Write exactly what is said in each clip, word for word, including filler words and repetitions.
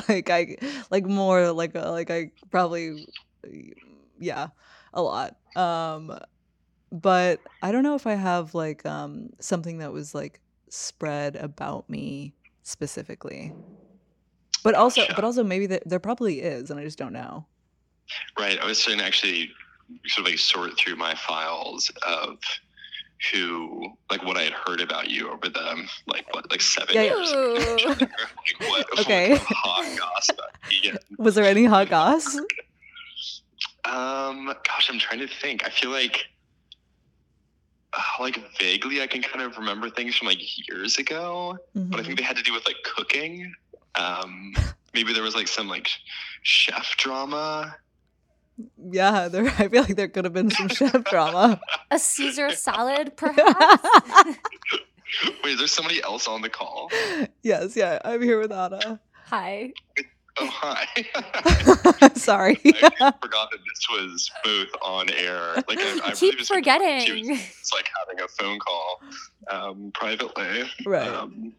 like I like more like uh, like I probably yeah, a lot. Um but I don't know if I have like um something that was like spread about me specifically. But also but Gotcha. also maybe that there probably is and I just don't know. Right. I was trying to actually sort of like sort through my files of who, like what I had heard about you over the like what like seven Yeah, yeah. years that we've known each Ooh. other. Like what, what Okay. kind of hot gossip Keegan Was there any hot goss? Um, gosh, I'm trying to think. I feel like, uh, like vaguely, I can kind of remember things from like years ago, Mhm. but I think they had to do with like cooking. Um, maybe there was like some like chef drama. Yeah, there I feel like there could have been some chef drama. A Caesar salad, perhaps? Wait, is there somebody else on the call? Yes, yeah, I'm here with Anna. Hi. Oh, hi. Sorry. I forgot that this was both on air. Like I, I Keep really just forgetting. It's like having a phone call um, privately. Right. Um,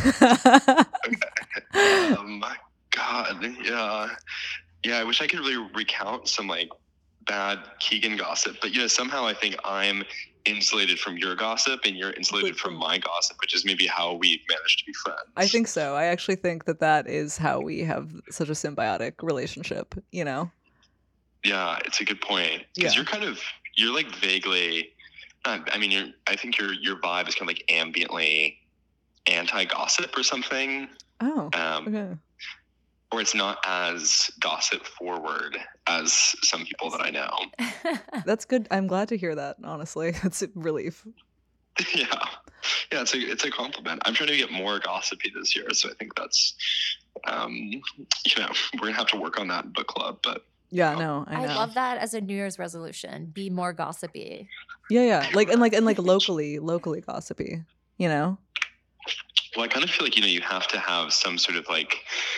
um, my God, yeah, yeah. I wish I could really recount some like bad Keegan gossip, but you know, somehow I think I'm insulated from your gossip and you're insulated from my gossip, which is maybe how we've managed to be friends. I think so. I actually think that that is how we have such a symbiotic relationship, you know? Yeah, it's a good point. Because Yeah. you're kind of, you're like vaguely, uh, I mean, you're, I think your your vibe is kind of like ambiently anti-gossip or something. Oh, Um, okay. or it's not as gossip forward as some people that I know. That's good. I'm glad to hear that, honestly. It's a relief. Yeah. Yeah, it's a it's a compliment. I'm trying to get more gossipy this year, so I think that's um you know, we're gonna have to work on that in book club, but Yeah, no, I I know. love that as a New Year's resolution. Be more gossipy. Yeah, yeah. Like and like and like locally, locally gossipy, you know? Well, I kind of feel like, you know, you have to have some sort of like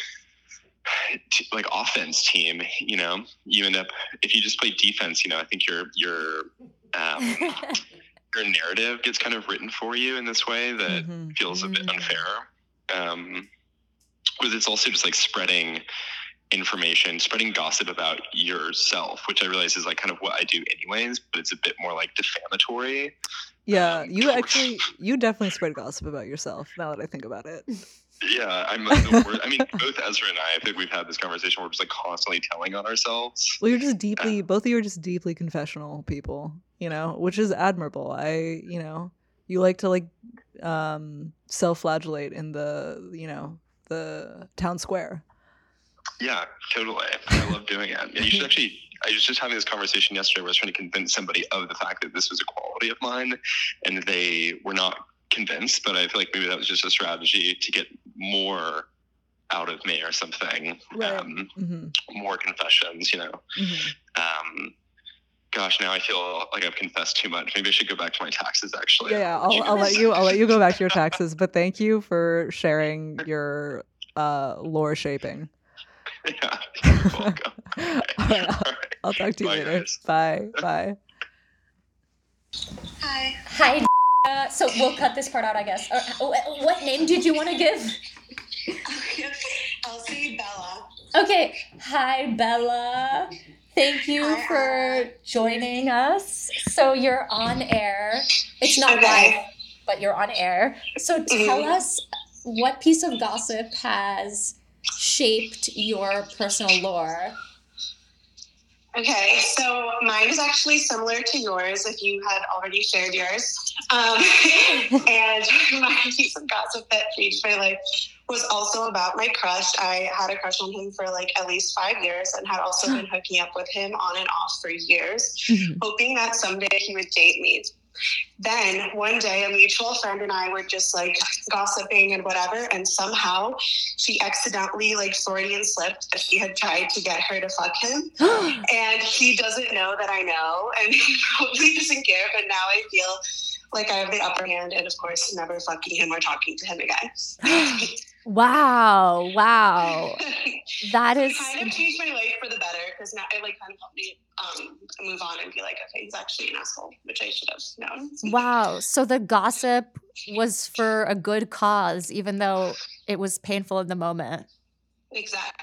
t- like offense team, you know. You end up, if you just play defense, you know, I think your your um your narrative gets kind of written for you in this way that Mhm. feels a bit unfair. Um, but it's also just like spreading information, spreading gossip about yourself, which I realize is like kind of what I do anyways, but it's a bit more like defamatory. Yeah, Um, you towards- actually you definitely spread gossip about yourself now that I think about it. Yeah, I'm like the word. I mean, both Ezra and I, I think we've had this conversation where we're just like constantly telling on ourselves. Well, you're just deeply both of you are just deeply confessional people, you know, which is admirable. I, you know, you like to like um self-flagellate in the, you know, the town square. Yeah, totally. I love doing it. Yeah, you should actually. I was just having this conversation yesterday where I was trying to convince somebody of the fact that this was a quality of mine, and they were not convinced. But I feel like maybe that was just a strategy to get more out of me or something. Right. Um, Mm-hmm. more confessions, you know. Mm-hmm. Um, gosh, now I feel like I've confessed too much. Maybe I should go back to my taxes. Actually, Yeah, yeah. I'll, I'll let you. I'll let you go back to your taxes. But thank you for sharing your uh, lore shaping. Yeah, you're welcome. All right, I'll, All right. I'll talk to you Bye, later. guys. Bye. Bye. Hi. Hi. Uh, so we'll cut this part out, I guess. Uh, wh- what name did you want to give? Elsie Bella. Okay. Hi, Bella. Thank you Hi, for Anna. joining us. So you're on air. It's not Okay. live, but you're on air. So tell Mhm. us what piece of gossip has shaped your personal lore. Okay, so mine is actually similar to yours if you had already shared yours. Um, and my piece of gossip that changed my life was also about my crush. I had a crush on him for like at least five years and had also been hooking up with him on and off for years, Mhm. hoping that someday he would date me. Then one day a mutual friend and I were just like gossiping and whatever, and somehow she accidentally like Freudian slipped that he had tried to get her to fuck him, and he doesn't know that I know, and he probably doesn't care, but now I feel like I have the upper hand, and of course never fucking him or talking to him again. Wow. Wow. That is. It kind of changed my life for the better, because now it like kind of helped me um, move on and be like, okay, he's actually an asshole, which I should have known. Wow. So the gossip was for a good cause, even though it was painful in the moment. Exactly.